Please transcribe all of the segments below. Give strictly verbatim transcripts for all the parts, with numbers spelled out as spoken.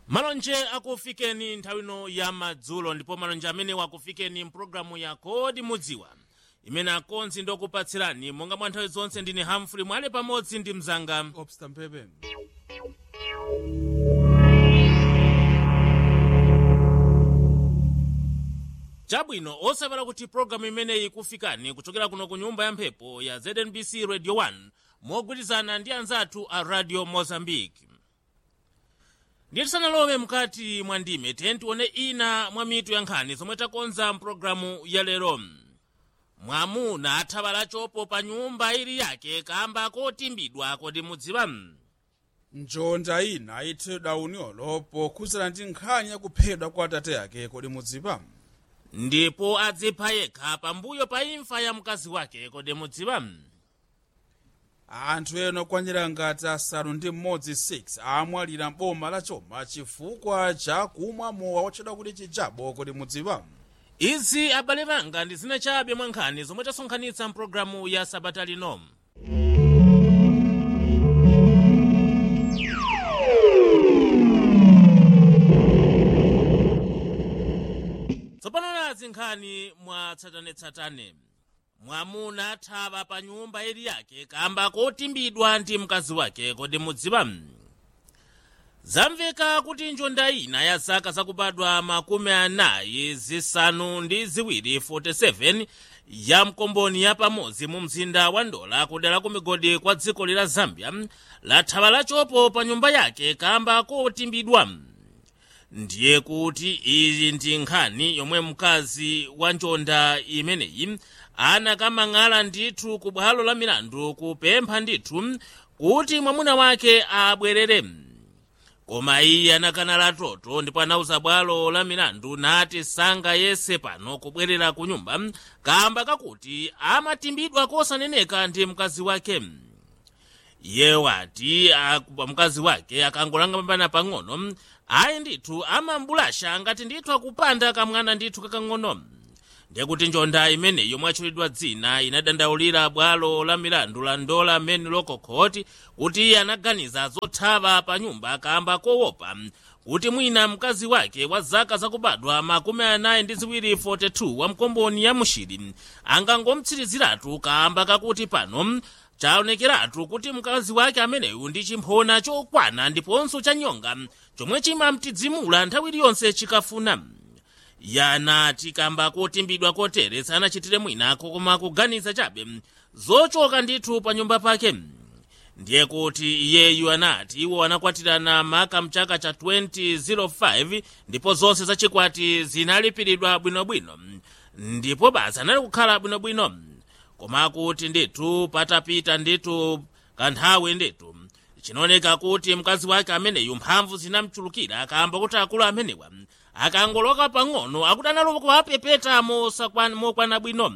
Malonje akufikeni nthawi ino ya madzulo ndipo malonje amene wakufikeni mpulogalamu ya Kodi Mudziwa imene akonzi ndokupatsirani monga mwa nthawi zonse. Ndine Humphrey Mwale pamodzi ndi mzanga Obsta Mpebe. Chabwino osapera kuti pulogalamu imeneyi ikufikani kuchokera kuno ku nyumba ya mphepo ya Z N B C Radio one mogwirizana ndi anzathu a Radio Mozambique. Ndiye tisanalowe mkati mwa ndime tione ina mwa mitu ya nkhani zomwe takonza mpulogalamu ya lero. Mwamuna athawa chopo pa nyumba ili yake kamba kotimbidwa. Kodi mudziwa? Njonda ina ithedwa unyolo pokhuzana ndi nkhani yakuphedwa kwa atate yake. Kodi mudziwa? Ndipo adzipha yekha pambuyo pa imfa ya mkazi wake. Kodi mudziwa? Anthu ena okwanira ngati asanu ndi mmodzi six amwalira m'boma la Choma chifukwa cha kumwa mowa wotchedwa kuti chijabo. Kodi mudziwa? Izi abale banga ndi zina chabe mwa nkhani zomwe tasonkhanitsa mpulogalamu ya sabata lino. Tsopano nazi nkhani mwa tsatanetsatane. Mwamuna athawa pa nyumba ili yake kamba kotimbidwa ndi mkazi wake. Kodi mudziwa? Zamveka kuti njonda ina ya zaka zakubadwa makumi anayi zisanu ndi ziwiri forty-seven ya mkomboni ya pamodzi mu mzinda wa Ndola kudera ku migodi kwa dziko la Zambia lathawa chopo pa nyumba yake kamba kotimbidwa. Ndiye kuti iyi ndi nkhani yomwe mkazi wa njonda imeneyi anakamang'ala ndithu ku bwalo la milandu kupempha ndithu kuti mwamuna wake abwerere. Koma iye anakana latoto ndipo anauza bwalo la milandu nati sanga yese pano kubwerera ku nyumba kamba kakuti amatimbidwa kosaneneka ndi mkazi wake. Iye wati mkazi wake akangolanga pambana pang'ono ayi ndithu amambulasha ngati ndithu akupanda kamwana ndithu kakang'ono. Ndiye kuti njonda imeneyo mwatchulidwa dzina inadandaulira bwalo la milandu la Ndola Main Local Court kuti iye anaganiza zothawa pa nyumba kamba kowopa kuti mwina mkazi wake wa zaka zakubadwa makumi anayi ndi ziwiri forty-two wa mkomboni ya Mushiri angangomtsiriziratu kamba kakuti pano chaonekeratu kuti mkazi wake ameneyu ndi chimphona chokwana ndiponso cha nyonga chomwe chimamtidzimula nthawi iliyonse chikafuna. Yanati kamba kotimbidwa kotere sanachitire mwinako koma kuganiza chabe zochoka ndithu pa nyumba pake. Ndiye kuti iyeyu anati iwo anakwatirana maka mchaka cha twenty oh five ndipo zonse zachikwati zinalipiridwa bwinobwino ndipo basi anali kukhala bwinobwino. Koma kuti ndithu patapita ndithu kanthawi ndithu chinaoneka kuti mkazi wake ameneyu mphamvu zinamchulukira kamba kuti akulu amenewa akangoloka pang'ono akuti analowa kuwapepeta mokwana bwino.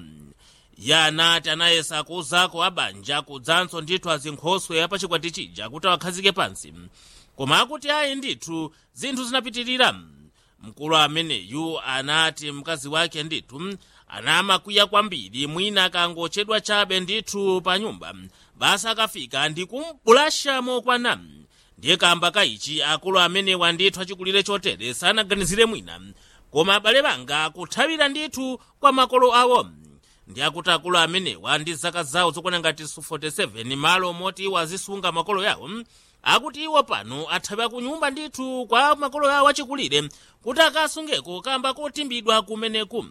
Yanati anayesa kuzako abanja kudzanso ndithu azinkhoswe apachikwati chija kuti awakhazike pansi. Koma akuti ayi ndithu zinthu zinapitirira. Mkulu ameneyu anati mkazi wake ndithu anamakwiya kwambiri mwina akangochedwa chabe ndithu pa nyumba basa akafika ndi kumbulasha mokwana. Ndiye kamba kaichi akulu amenewa ndithu achikulire chotere sanaganizire mwina koma abale banga kuthawira ndithu kwa makolo awo. Ndiye akuti akulu amenewa ndi zaka zawo zokwana ngati forty-seven malo moti iwo azisunga makolo yawo akuti iwo pano athawira ku nyumba ndithu kwa makolo yawo achikulire kuti akasungeko kamba kotimbidwa kumeneku.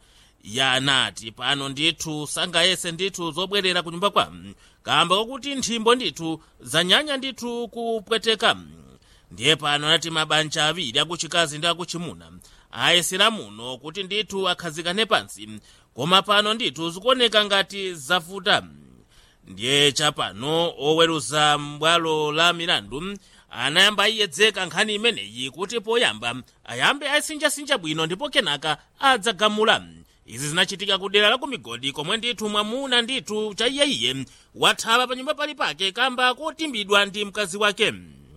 Yanati pano ndithu sangayese ndithu zobwerera ku nyumba kwa kamba kokuti nthimbo ndithu zanyanya ndithu kupweteka. Ndiye pano anati mabanja awiri akuchikazi ndi akuchimuna ayesera muno kuti ndithu akhazikane pansi koma pano ndithu zikuoneka ngati zavuta. Ndiye chapano oweruza mbwalo la milandu anayamba iyedzeka nkhani imeneyi kuti poyamba ayambe ayisinjasinja bwino ndipo kenaka adzagamula. Izi zinachitika kudera la ku migodi komwe ndithu mwamuna ndithu chaiyeyiye wathawa pa nyumba pali pake kamba kotimbidwa ndi mkazi wake.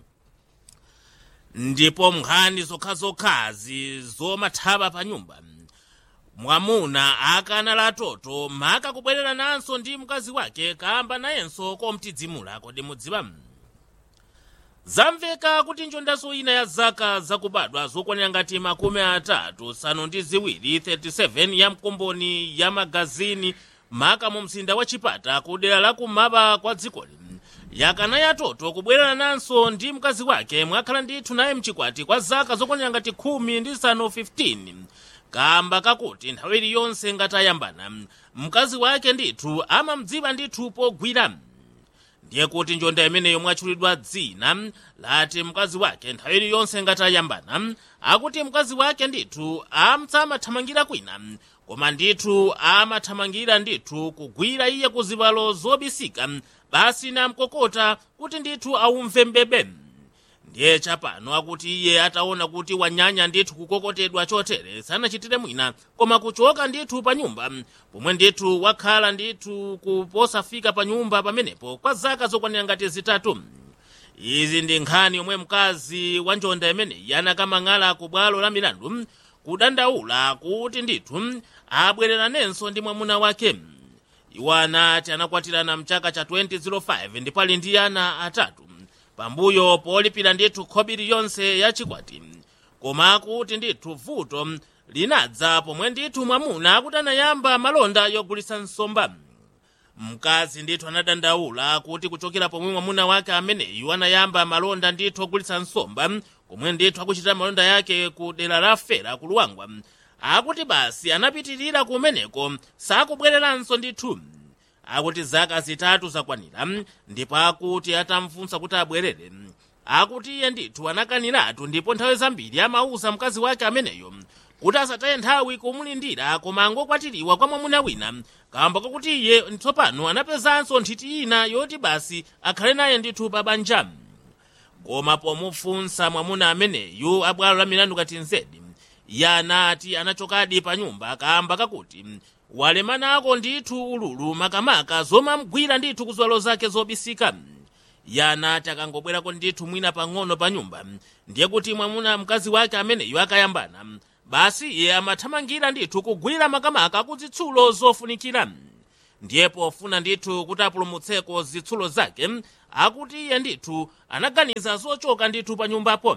Ndipo nkhani zokhazokhazi zomathawa pa nyumba mwamuna akana latoto maka kubwerera nanso ndi mkazi wake kamba nayenso komtidzimula. Kodi mudziwa? zamveka kuti njondaso ina ya zaka zakubadwa zokwanira ngati makumi atatu nsanu ndi ziwiri thirty-seven ya mkomboni ya magazini maka mu mzinda wa Chipata kudera la kumaba kwa dzikoli yakana yatoto kubwerera nanso ndi mkazi wake mwakhala ndithu naye mchikwati kwa zaka zokwanira ngati khumi ndi zisanu fifteen kamba kakuti nthawi iliyonse ngati ayambana mkazi wake ndithu amamdziwa ndithu pogwira. Ndiye kuti njonda imeneyo mwatchulidwa dzina lati mkazi wake nthawi iliyonse ngati ayambana akuti mkazi wake ndithu amathamangira kwina koma ndithu amathamangira ndithu kugwira iye ku zibalo zobisika basi namkokota kuti ndithu aumve mbebe. Ndiye chapano akuti iye ataona kuti wanyanya ndithu kukokotedwa chotere sanachitire mwina koma kuchoka ndithu pa nyumba pomwe ndithu wakhala ndithu kuposafika pa nyumba pamenepo kwa zaka zokwanira ngati zitatu. Izi ndi nkhani yomwe mkazi wa njonda imeneyi anakamang'ala ku bwalo la milandu kudandaula kuti ndithu abwereranenso ndi mwamuna wake. Iwo anati anakwatirana mchaka cha twenty oh five ndipo ali ndi ana atatu pambuyo polipira ndithu khobiri yonse ya chikwati koma kuti ndithu vuto linadza pomwe ndithu mwamuna akuti anayamba malonda yogulitsa nsomba. Mkazi ndithu anadandaula kuti kuchokera pomwe mwamuna wake ameneyu anayamba malonda ndithu ogulitsa nsomba komwe ndithu akuchitira malonda yake ku dera la Fera ku Luangwa akuti basi anapitirira kumeneko sakubwereranso ndithu. Akuti zaka zitatu zakwanira ndipo akuti atamfunsa kuti abwerere akuti iye ndithu anakaniratu ndipo nthawi zambiri amauza mkazi wake ameneyo kuti asataye nthawi kumulindira koma angokwatiriwa kwa mwamuna wina kamba kakuti iye tsopano anapezanso nthiti ina yoti basi akhale naye ndithu pa banja. Koma pomufunsa mwamuna ameneyu abwalo la milandu kati nzedi iye anati anachokadi pa nyumba kamba kakuti walemana ako ndithu ululu makamaka zomamgwira ndithu kuzwalo zake zobisika. Yanati akangobwerako ndithu mwina pang'ono pa nyumba ndiye kuti mwamuna mkazi wake ameneyo akayambana basi iye amathamangira ndithu kugwira makamaka kuzitsulo zofunikira. Ndiye pofuna ndithu kuti apulumutseko zitsulo zake akuti iye ndithu anaganiza zochoka ndithu pa nyumbapo.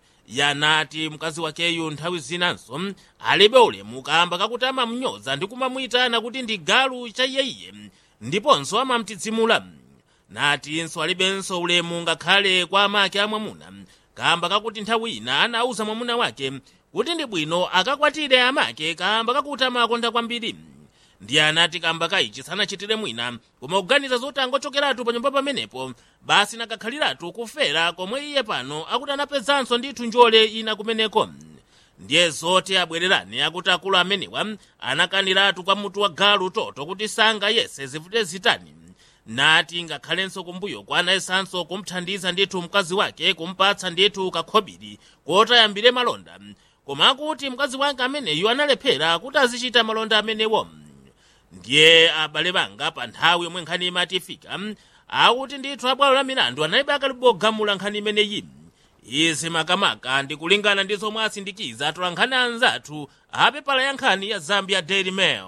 Yanati mkazi wakeyu nthawi zinanso alibe ulemu kamba kakuti amamnyoza ndi kumamwitana kuti ndi galu cha iye ndiponso amamtidzimula. Natinso alibenso ulemu ngakhale kwa amake a mwamuna kamba kakuti nthawi ina anauza mwamuna wake kuti ndi bwino akakwatire amake kamba kakuti amakonda kwambiri. Ndiye anati kamba kaichi sanachitire mwina koma kuganiza zoti angochokeratu pa nyumba pamenepo basi nakakhaliratu kufera komwe iye pano akuti anapezanso ndithu njole ina kumeneko. Ndiye zoti abwererane akuti akulu amenewa anakaniratu kwa mutu wa galu toto kuti sanga yese zivute zitani. Nati ngakhalenso kumbuyo kwanayesanso kumthandiza ndithu mkazi wake kumpatsa ndithu kakhobiri kuti ayambire malonda koma akuti mkazi wake ameneyu analephera kuti azichita malonda amenewo. Ndiye abale banga pa nthawi yomwe nkhani imati ifika akuti ndithu abwalo la milandu analibe akalibogamula nkhani imeneyi. Izi makamaka ndikulingana ndi zomwe asindikiza atolankhani anzathu apepala ya nkhani ya Zambia Daily Mail.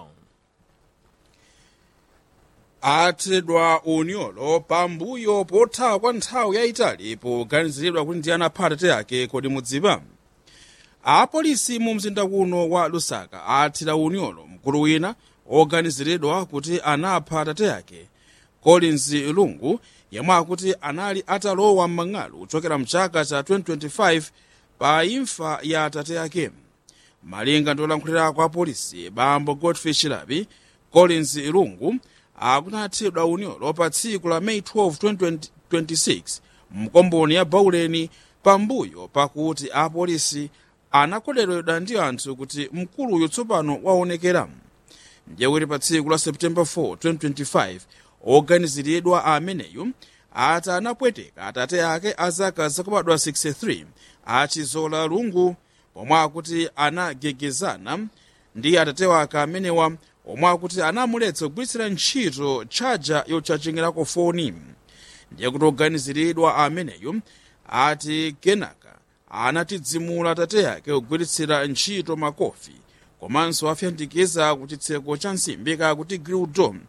Athedwa unyolo pambuyo pothawa kwa nthawi yayitali poganiziridwa kuti ndi anapha atate ake kodi mudziwa. Apolisi mu mzinda kuno wa Lusaka athira unyolo mkulu wina oganiziridwa kuti anapha atate ake Collins Lungu yemwe akuti anali atalowa m'mang'alu kuchokera mchaka cha twenty twenty-five pa imfa ya atate ake. Malinga ndi olankhulira kwa polisi bambo Godfrey Chilabi, Collins Lungu akunathedwa unyolo pa tsiku la May twelfth twenty twenty-six mkomboni ya Bauleni pambuyo pakuti apolisi anakoleredwa ndi anthu kuti mkuluyu tsopano waonekera. Ndiye kuti pa tsiku la September fourth twenty twenty-five oganiziridwa ameneyu ati anapweteka atate ake azaka zakubadwa sixty-three achizola Lungu pomwe akuti anagegezana ndi atate wake amenewa omwe akuti anamuletsa kugwiritsira ntchito chaja yochachingirako foni. Ndiye kuti oganiziridwa ameneyu ati kenaka anatidzimula atate yake kugwiritsira ntchito makofi komanso afyandikiza ku chitseko cha nsimbi kakuti grill dome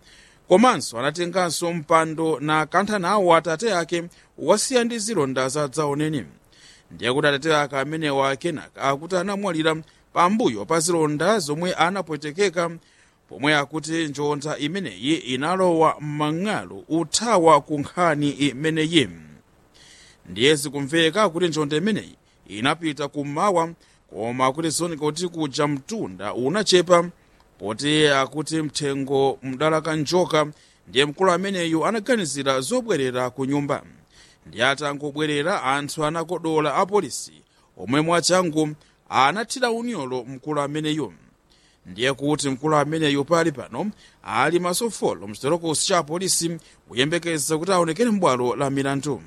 komanso anatenganso mpando na kantha nawo atate ake wasiya ndi zilonda zadzaoneni. Ndiye kuti atate ake amenewa kenaka akuti anamwalira pambuyo pa zilonda zomwe anapwetekeka, pomwe akuti njonda imeneyi inalowa m'mang'alu uthawa ku nkhani imeneyi. Ndiye zikumveka kuti njonda imeneyi inapita kummawa, koma kuti zooneka kuti kuja mtunda unachepa poti akuti mthengo mdalaka njoka. Ndiye mkulu ameneyu anaganizira zobwerera ku nyumba. Ndiye atangobwerera anthu anakodola apolisi omwe mwachangu anathira unyolo mkulu ameneyu. Ndiye kuti mkulu ameneyu pali pano ali masofolo mchitolokosi cha apolisi kuyembekeza kuti aonekere m'bwalo la milandu.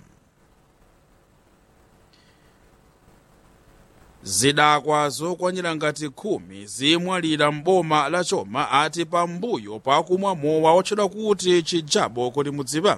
Zidakwa zokwanira ngati khumi zimwalira m'boma la Choma ati pambuyo pakumwa mowa otchedwa kuti chijabo kuti mudziwa.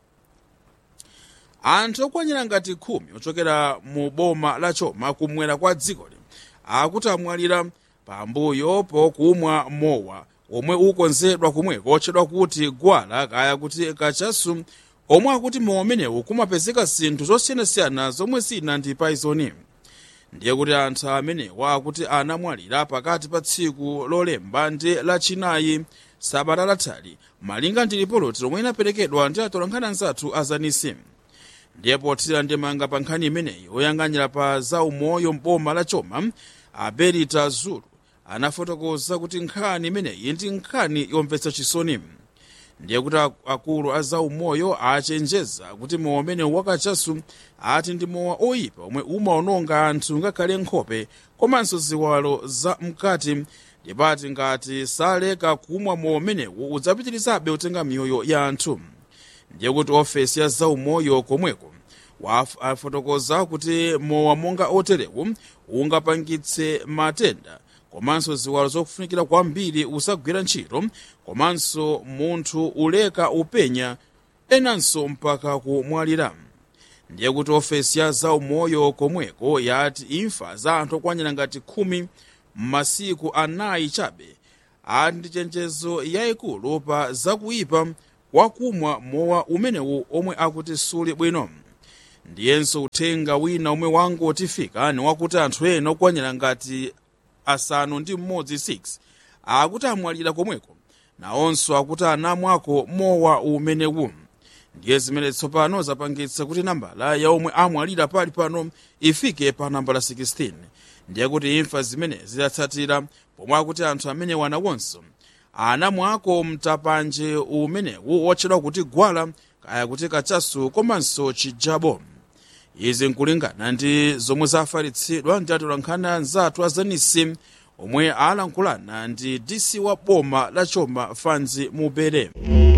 Anthu okwanira ngati khumi ochokera mu boma la Choma kumwera kwa dzikoli akuti amwalira pambuyo pokumwa mowa omwe ukonzedwa kumweko otchedwa kuti gwala kaya kuti kachasu, omwe akuti mowa umenewu kumapezeka zinthu zosiyanasiyana zomwe zina ndi poison. Ndiye kuti anthu amenewa akuti anamwalira pakati pa tsiku lolemba ndi lachinayi sabata lathali malinga ndi ripoti lomwe inaperekedwa ndi atolankhani anzathu azanisi. Ndiye pothira ndemanga pa nkhani imeneyi oyang'anira pa zaumoyo m'boma la Choma Aberita Zulu anafotokoza kuti nkhani imeneyi ndi nkhani yomvetsa chisoni. Ndiye kuti akulu a zaumoyo achenjeza kuti mowa umenewu wakachasu ati ndi mowa oyipa omwe umaononga anthu ngakhale nkhope komanso ziwalo za mkati, ndipo ati ngati saleka kumwa mowa umenewu udzapitirizabe kutenga miyoyo ya anthu. Ndiye kuti ofesi ya zaumoyo komweko wafotokoza kuti mowa monga oterewu ungapangitse matenda komanso ziwalo zofunikira kwambiri usagwira ntchito, komanso munthu uleka upenya enanso mpaka kumwalira. Ndiye kuti ofesi ya zaumoyo komweko yati imfa za anthu okwanira ngati khumi m'masiku anayi chabe ati ndi chenjezo yayikulu pa zakuyipa wakumwa mowa umenewu omwe akuti suli bwino. Ndiyenso uthenga wina omwe wangotifika ni wakuti anthu ena okwanira ngati asanu ndi mmodzi six akuti amwalira komweko, nawonso akuti anamwako mowa umenewu. Ndiye zimene tsopano zapangitsa kuti nambala ya omwe amwalira pali pano ifike pa nambala sixteen. Ndiye kuti imfa zimene zidatsatira pomwe akuti anthu amenewa anawonso anamwako mtapanje umenewu otchedwa kuti gwala kaya kuti kachasu komanso chijabo. Izi nkulingana ndi zomwe zafalitsidwa ndi atolankhani anzathu azanisi omwe alankhulana ndi D C wa boma la Choma Fanzi Mubere.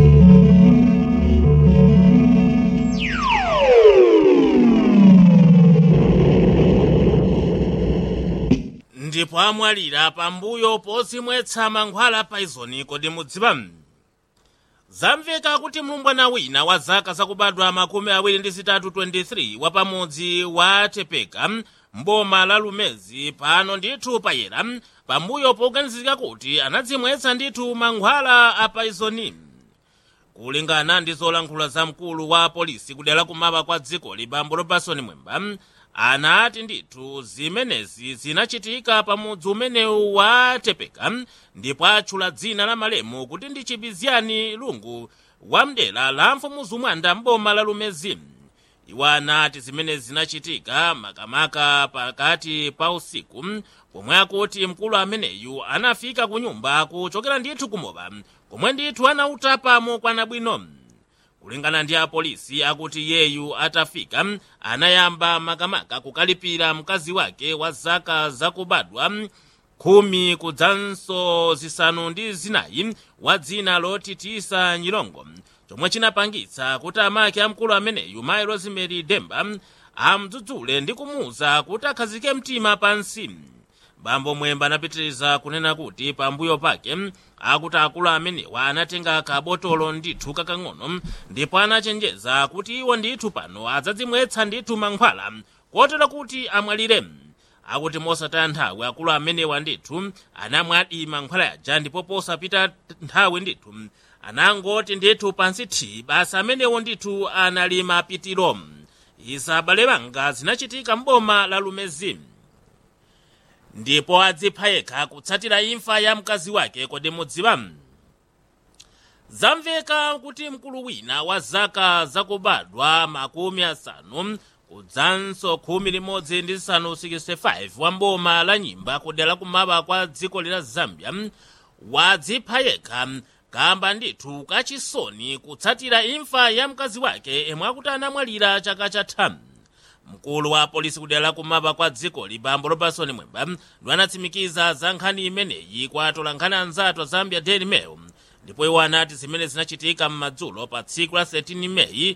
Ndipo amwalira pambuyo pozimwetsa mankhwala poison kodi mudziwa. Zamveka kuti mlumbwana wina wa zaka zakubadwa makumi awiri ndi zitatu twenty-three wapamudzi wa Tepeka mboma la Lumezi pano ndithu payera pambuyo poganizika kuti anadzimwetsa ndithu mankhwala a poison. Kulingana ndi zolankhula za mkulu wa polisi kudera kumaba kwa dzikoli Bambo Robertson Mwemba, anati ndithu zimenezi zinachitika pamudzi umenewu wa Tepeka ndipo atchula dzina la malemu kuti ndi Chibizyani Lungu wa mdera la Mfumu Zumwanda mboma la Lumezi. Iwo anati zimenezi zinachitika makamaka pakati pa usiku pomwe akuti mkulu ameneyu anafika ku nyumba kuchokera ndithu kumoba komwe ndithu anautapamo kwana bwino. Kulingana ndi apolisi akuti yeyu atafika anayamba makamaka kukalipira mkazi wake wa zaka zakubadwa khumi kudzanso zisanu ndi zinayi wa dzina loti Tisa Nyilongo, chomwe chinapangitsa kuti amake amkulu ameneyu Mayi Rosemary Demba amdzudzule ndi kumuwuza kuti akhazike mtima pansi. Bambo Mwemba anapitiriza kunena kuti pambuyo pake akuti akulu amenewa anatenga kabotolo ndithu kakang'ono ndipo anachenjeza kuti iwo ndithu pano adzadzimwetsa ndithu mankhwala kotero kuti amwalire. Akuti mosataya nthawi akulu amenewa ndithu anamwadi mankhwala yaja ndipo posapita nthawi ndithu anangoti ndithu pansi thi basa amenewo ndithu anali mapitiro. Izi abale banga zinachitika m'boma la Lumezi. Ndipo adzipha yekha kutsatira imfa ya mkazi wake kodi mudziwa. Zamveka kuti mkulu wina wa zaka zakubadwa makumi asanu kudzanso khumi limodzi ndi zisanu sixty-five wa mboma la Nyimba kudera kumaba kwa dziko la Zambia wadzipha yekha kamba ndithu kachisoni kutsatira imfa ya mkazi wake emwe akuti anamwalira chaka chatha. Mkulu wa polisi kudera kumaba kwa dziko Bambo Robertson Mwemba ndo anatsimikiza za nkhani imeneyi kwa atolankhani anzathu Zambia Daily Mail. Ndipo iwo anati zimene zinachitika m'madzulo pa tsiku la thirteen Meyi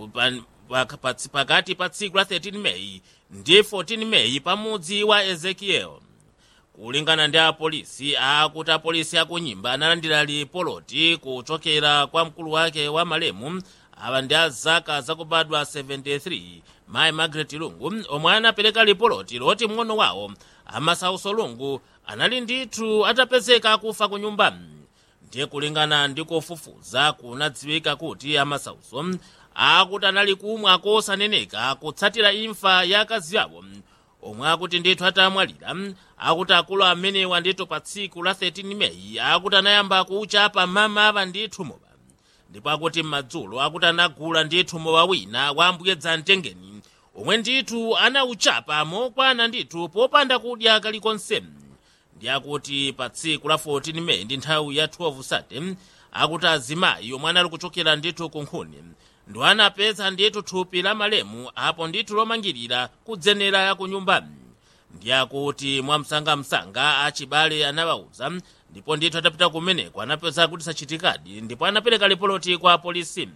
pakati pa tsiku la thirteen Meyi ndi fourteen Meyi pamudzi wa Ezekiel. Kulingana ndi apolisi akuti apolisi akunyimba analandira lipoloti kuchokera kwa mkulu wake wa malemu awa ndi azaka zakubadwa seventy-three Mai Margaret Lungu omwe anapereka lipoloti loti mng'ono wawo Amasauso Lungu anali ndithu atapezeka akufa ku nyumba. Ndiye kulingana ndi kufufuza kunadziwika kuti Amasauso akuti anali kumwa kosaneneka kutsatira imfa ya akazi awo omwe akuti ndithu atamwalira. Akuti akulu amenewa ndithu pa tsiku la thirteen Meyi akuti anayamba kuchapa mama ava ndithu mowa. Ndipo akuti m'madzulo akuti anagula ndithu mowa wina wa Ambuye Dzamtengeni omwe ndithu anauchapa mokwana ndithu popanda kudya kalikonse. Ndi akuti pa tsiku la fourteen Meyi ndi nthawi ya twelve sate akuti azimayi omwe anali kuchokera ndithu ku nkhuni ndo anapeza ndithu thupi la malemu apo ndithu lomangirira kudzenera ya ku nyumba. Ndi akuti mwamsangamsanga achibale anawauza ndipo ndithu atapita kumeneko anapeza kuti sachitikadi ndipo anapereka lipoloti kwa apolisi.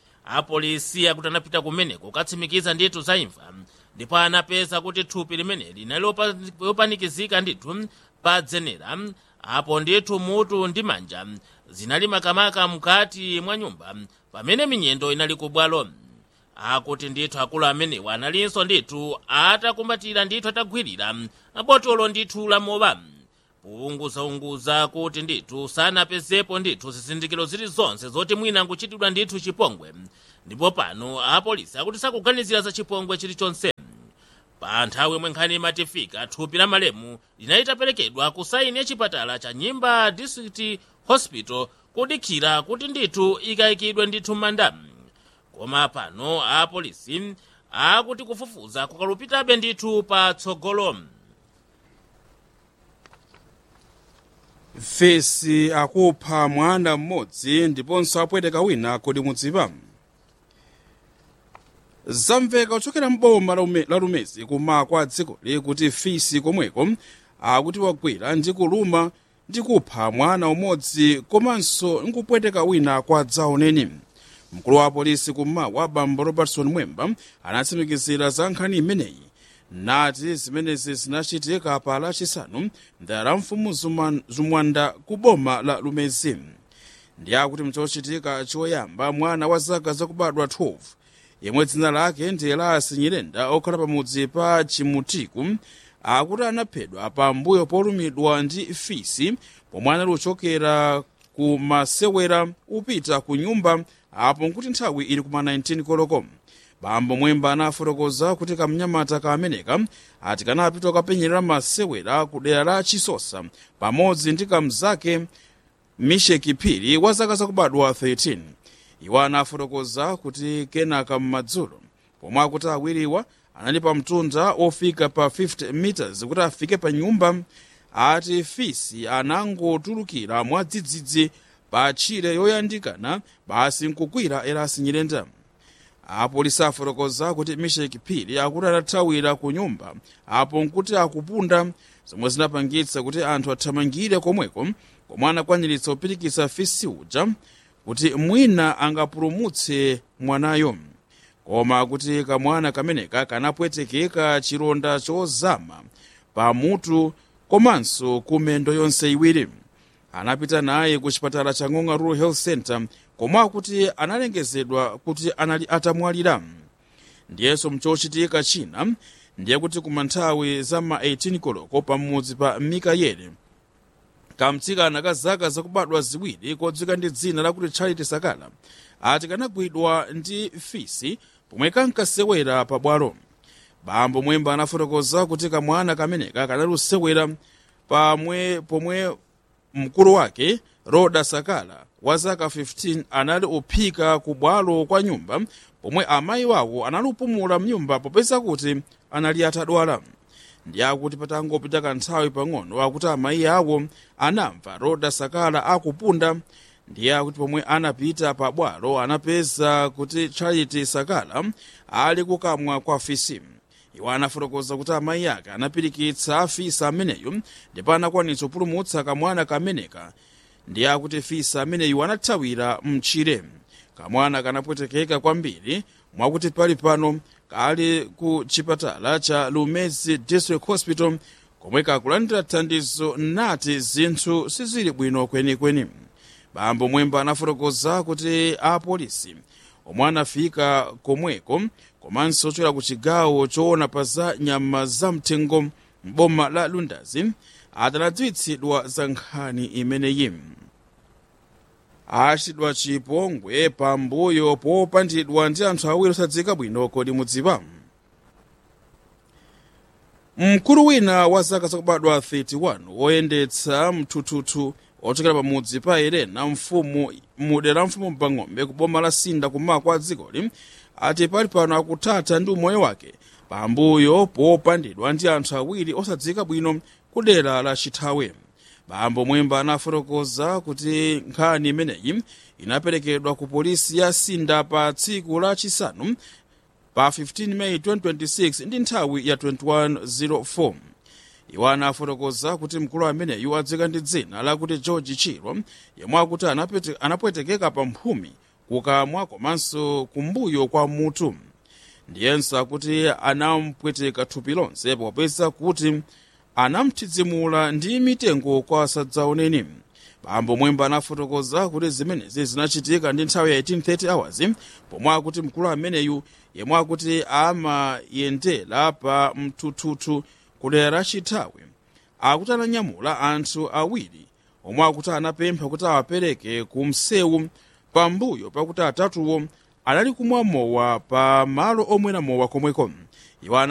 Apolisi akuti anapita kumeneko katsimikiza ndithu za imfa ndipo anapeza kuti thupi limeneli linali lopanikizika ndithu pa dzenera apo ndithu mutu ndi manja zinali makamaka mkati mwa nyumba pamene minyendo inali kubwalo. Akuti ndithu akulu amenewa analinso ndithu atakumbatira ndithu atagwirira botolo ndithu la mowa kuunguzaunguza kuti ndithu sanapezepo ndithu zizindikiro zilizonse zoti mwina nkuchitidwa ndithu chipongwe. Ndipo pano apolisi akuti sakuganizira za chipongwe chilichonse. Pa nthawi yomwe nkhani imatifika thupi la malemu linalitaperekedwa ku saini ya chipatala cha Nyimba District Hospital kudikira kuti ndithu ikayikidwe ndithu m'manda. Koma pano apolisi akuti kufufuza kukalupitabe ndithu pa tsogolo. Fesi akupha mwana mmodzi ndiponso apweteka wina kodi mudziwa. Zamveka kuchokera m'boma la Lumezi kuma kwa dziko kuti fesi komweko akuti wagwira ndi kuluma ndi kupha mwana umodzi komanso nkupweteka wina kwa dzaoneni. Mkulu wa polisi kummawa Bambo Robertson Mwemba anatsimikizira za nkhani imeneyi nati zimenezi zinachitika pa lachisanu mdera la mfumu Zumwanda ku boma la Lumezi. Ndi akuti mchochitika choyamba mwana wa zaka zakubadwa twelve yemwe dzina lake ndi Elasi Nyirenda okhala pamudzi pa Chimutiku akuti anaphedwa pambuyo polumidwa ndi fisi pomwe anali kuchokera ku masewera upita ku nyumba apo nkuti nthawi ili kuma nineteen koloko. Bambo Mwemba anafotokoza kuti kamnyamata kameneka ati kanapita kapenyerera masewera ku dera la Chisosa pamodzi ndi kamzake Misheki Phiri wa zaka zakubadwa thirteen. Iwo anafotokoza kuti kenaka m'madzulo pomwe akuti awiriwa anali pa mtunda ofika pa fifty meters kuti afike pa nyumba ati fisi anangotulukira mwadzidzidzi pa tchire yoyandikana basi nkukwira Elasi Nyirenda. Apolisi afotokoza kuti Misheki Phiri akuti anathawira ku nyumba apo nkuti akupunda zomwe zinapangitsa kuti anthu athamangire komweko komwe anakwaniritsa kupirikitsa fisi uja kuti mwina angapulumutse mwanayo. Koma kuti kamwana kameneka kanapwetekeka chironda chozama pa mutu komanso kumendo yonse iwiri. Anapita naye ku chipatala cha Ng'onga Rural Health Center komwe kuti analengezedwa kuti anali atamwalira. Ndiyenso mchochitika china ndiye kuti kuma nthawi za ma eighteen koloko pamudzi pa Mikayeli kamtsikana ka zaka zakubadwa ziwiri kodziwika ndi dzina lakuti Charity Sakala ati kanagwidwa ndi fisi pomwe kankasewera pa bwalo. Bambo Mwemba anafotokoza kuti kamwana kameneka kanalusewera pamwe pomwe mkulu wake Roda Sakala wa zaka fifteen anali uphika ku bwalo kwa nyumba pomwe amayi wawo analupumula mnyumba popeza kuti anali atadwala. Ndi akuti patangopita kanthawi pang'ono akuti amayi awo anamva Roda Sakala akupunda. Ndiye akuti pomwe anapita pa bwalo anapeza kuti Charity Sakala ali kukamwa kwa fisi. Iwo anafotokoza kuti amayi ake anapirikitsa fisi ameneyo ndipo anakwanitsa kupulumutsa kamwana kameneka. Ndiye akuti fisi ameneyo anathawira mchire. Kamwana kanapwetekeka kwambiri mwakuti pali pano kali ku chipatala cha Lumezi District Hospital komwe kakulandira thandizo nati zinthu sizili bwino kwenikweni. Bambo Mwemba anafotokoza kuti apolisi omwe anafika komweko komanso ochokera ku chigawo choona pa za nyama zamthengo m'boma la Lundazi atanadziwitsidwa za nkhani imeneyi. Achitidwa chipongwe pambuyo popandidwa ndi anthu awiri osadziwika bwino kodi mudziwa. Mkulu wina wa zaka zakubadwa thirty-one woyendetsa mthuthuthu ochokera pamudzi pa Elena mfumu mudera mfumu Bang'ombe ku boma la Sinda kummawa kwa dzikoli ati pali pano akuthatha ndi umoyo wake pambuyo popandidwa ndi anthu awiri osadziwika bwino ku dera la Chithawe. Bambo Mwemba anafotokoza kuti nkhani imeneyi inaperekedwa ku polisi ya Sinda pa tsiku la chisanu pa fifteen May twenty twenty-six ndi nthawi ya twenty-one oh four. Iwo anafotokoza kuti mkulu ameneyu adziwika ndi dzina lakuti George Chiro yemwe akuti anapwetekeka pa mphumi kukamwa komanso kumbuyo kwa mutu. Ndiyenso akuti anampweteka thupi lonse popeza kuti anamthitsimula ndi mitengo kwa sadzaoneni. Bambo Mwemba anafotokoza kuti zimenezi zinachitika ndi nthawi ya eighteen thirty hours pomwe akuti mkulu ameneyu yemwe akuti amayendera pa mthuthuthu kudera la Chithawe akuti ananyamula anthu awiri omwe akuti anapempha kuti awapereke ku msewu pambuyo pakuti atatuwo anali kumwa mowa pa malo omwera mowa komweko. Iwo